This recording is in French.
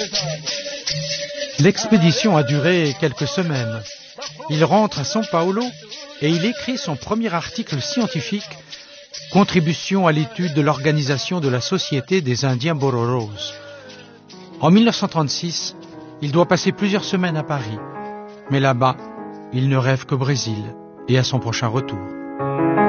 L'expédition a duré quelques semaines. Il rentre à São Paulo et il écrit son premier article scientifique, Contribution à l'étude de l'organisation de la Société des Indiens Bororos. En 1936, il doit passer plusieurs semaines à Paris. Mais là-bas, il ne rêve qu'au Brésil et à son prochain retour.